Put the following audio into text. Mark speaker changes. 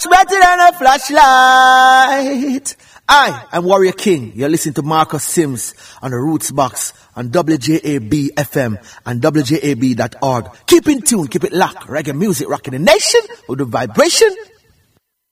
Speaker 1: much better than a flashlight. I'm Warrior King. You're listening to Marcus Sims on the Roots Box on WJAB FM and WJAB.org. Keep in tune, keep it locked. Reggae music rocking the nation with the vibration